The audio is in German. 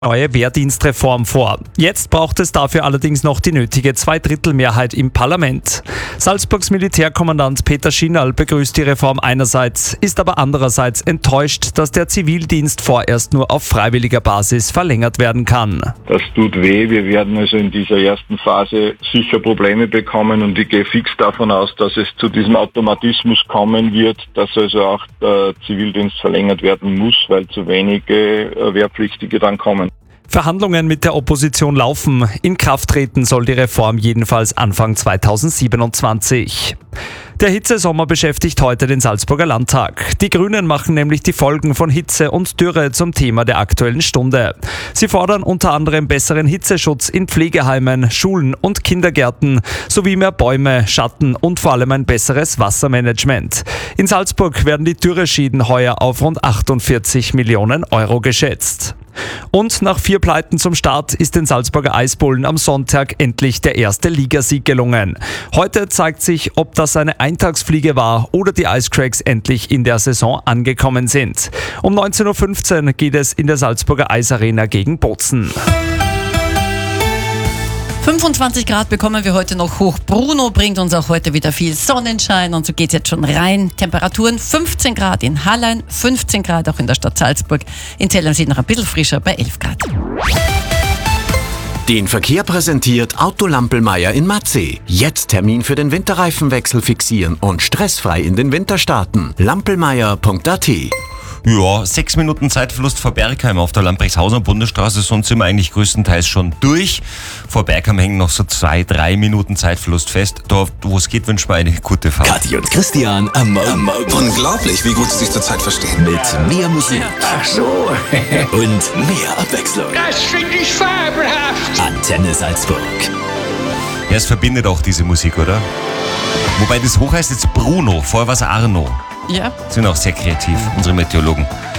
Neue Wehrdienstreform vor. Jetzt braucht es dafür allerdings noch die nötige Zweidrittelmehrheit im Parlament. Salzburgs Militärkommandant Peter Schinnal begrüßt die Reform einerseits, ist aber andererseits enttäuscht, dass der Zivildienst vorerst nur auf freiwilliger Basis verlängert werden kann. Das tut weh. Wir werden also in dieser ersten Phase sicher Probleme bekommen und ich gehe fix davon aus, dass es zu diesem Automatismus kommen wird, dass also auch der Zivildienst verlängert werden muss, weil zu wenige Wehrpflichtige dann kommen. Verhandlungen mit der Opposition laufen. In Kraft treten soll die Reform jedenfalls Anfang 2027. Der Hitzesommer beschäftigt heute den Salzburger Landtag. Die Grünen machen nämlich die Folgen von Hitze und Dürre zum Thema der Aktuellen Stunde. Sie fordern unter anderem besseren Hitzeschutz in Pflegeheimen, Schulen und Kindergärten sowie mehr Bäume, Schatten und vor allem ein besseres Wassermanagement. In Salzburg werden die Dürreschäden heuer auf rund 48 Millionen Euro geschätzt. Und nach 4 Pleiten zum Start ist den Salzburger Eisbullen am Sonntag endlich der erste Ligasieg gelungen. Heute zeigt sich, ob das eine Eintagsfliege war oder die Ice Cracks endlich in der Saison angekommen sind. Um 19.15 Uhr geht es in der Salzburger Eisarena gegen Bozen. 25 Grad bekommen wir heute noch hoch. Bruno bringt uns auch heute wieder viel Sonnenschein und so geht es jetzt schon rein. Temperaturen 15 Grad in Hallein, 15 Grad auch in der Stadt Salzburg. In Zell am See noch ein bisschen frischer bei 11 Grad. Den Verkehr präsentiert Auto Lampelmeier in Matzeh. Jetzt Termin für den Winterreifenwechsel fixieren und stressfrei in den Winter starten. lampelmeier.at. Ja, 6 Minuten Zeitverlust vor Bergheim auf der Lamprechtshausener Bundesstraße, sonst sind wir eigentlich größtenteils schon durch. Vor Bergheim hängen noch so 2-3 Minuten Zeitverlust fest. Da, wo es geht, wünschen wir eine gute Fahrt. Kathi und Christian am Morgen. Unglaublich, wie gut sie sich zurzeit verstehen. Mit mehr Musik. Ach so. Und mehr Abwechslung. Das finde ich fabelhaft. Antenne Salzburg. Ja, es verbindet auch diese Musik, oder? Wobei das hoch heißt jetzt Bruno, vorher war es Arno. Ja. Sind auch sehr kreativ, unsere Meteorologen.